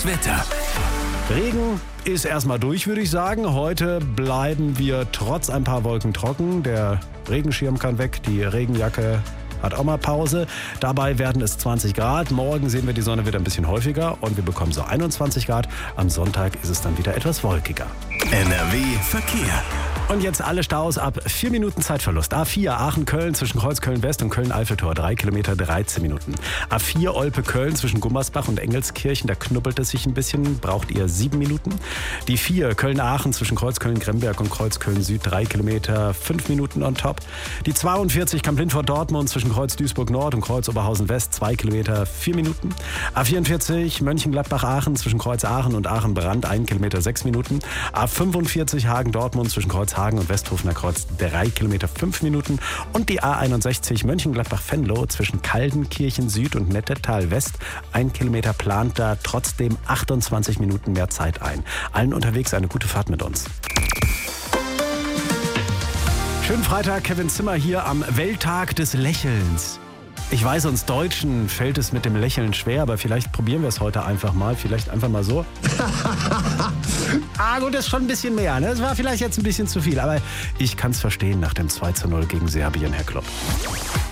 Das Wetter. Regen ist erstmal durch, würde ich sagen. Heute bleiben wir trotz ein paar Wolken trocken. Der Regenschirm kann weg, die Regenjacke hat auch mal Pause. Dabei werden es 20 Grad. Morgen sehen wir die Sonne wieder ein bisschen häufiger und wir bekommen so 21 Grad. Am Sonntag ist es dann wieder etwas wolkiger. NRW Verkehr. Und jetzt alle Staus ab 4 Minuten Zeitverlust. A4 Aachen-Köln zwischen Kreuzköln-West und Köln-Eiffeltor 3 Kilometer 13 Minuten. A4 Olpe-Köln zwischen Gummersbach und Engelskirchen, da knubbelt es sich ein bisschen, braucht ihr 7 Minuten. Die 4 Köln-Aachen zwischen Kreuzköln-Gremberg und Kreuzköln-Süd 3 Kilometer 5 Minuten on top. Die 42 Kamp-Lindfort-Dortmund zwischen Kreuz-Duisburg-Nord und Kreuz-Oberhausen-West 2 Kilometer 4 Minuten. A44 Mönchengladbach-Aachen zwischen Kreuz-Aachen und Aachen-Brand 1 Kilometer 6 Minuten. A45 Hagen-Dortmund zwischen Kreuzhagen und Westhofener Kreuz 3 Kilometer 5 Minuten. Und die A61 Mönchengladbach-Venlo zwischen Kaldenkirchen Süd und Nettetal West 1 Kilometer plant da trotzdem 28 Minuten mehr Zeit ein. Allen unterwegs eine gute Fahrt mit uns. Schönen Freitag, Kevin Zimmer hier am Welttag des Lächelns. Ich weiß, uns Deutschen fällt es mit dem Lächeln schwer, aber vielleicht probieren wir es heute einfach mal. Vielleicht einfach mal so. Gut, das ist schon ein bisschen mehr. Ne? Das war vielleicht jetzt ein bisschen zu viel, aber ich kann es verstehen nach dem 2:0 gegen Serbien, Herr Klopp.